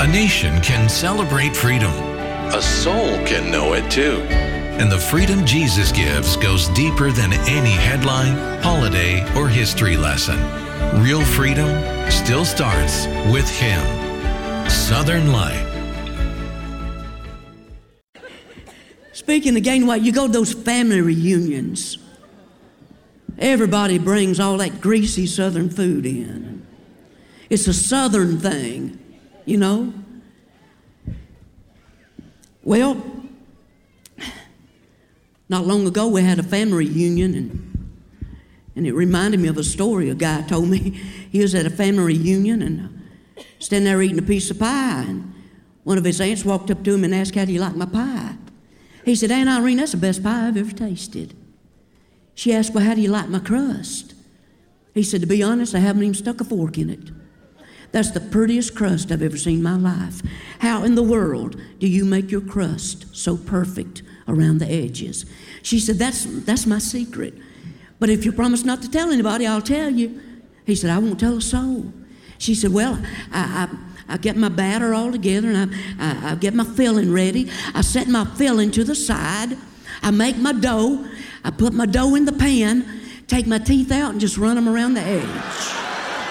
A nation can celebrate freedom. A soul can know it too. And the freedom Jesus gives goes deeper than any headline, holiday, or history lesson. Real freedom still starts with Him. Southern Light. Speaking again, you go to those family reunions. Everybody brings all that greasy Southern food in. It's a Southern thing, you know. Well, not long ago we had a family reunion, and it reminded me of a story a guy told me. He was at a family reunion and standing there eating a piece of pie, and one of his aunts walked up to him and asked, "How do you like my pie?" He said, "Aunt Irene, that's the best pie I've ever tasted." She asked, "Well, how do you like my crust?" He said, "To be honest, I haven't even stuck a fork in it. That's the prettiest crust I've ever seen in my life. How in the world do you make your crust so perfect around the edges?" She said, that's my secret. But if you promise not to tell anybody, I'll tell you." He said, "I won't tell a soul." She said, "Well, I get my batter all together, and I get my filling ready. I set my filling to the side. I make my dough. I put my dough in the pan, take my teeth out, and just run them around the edge."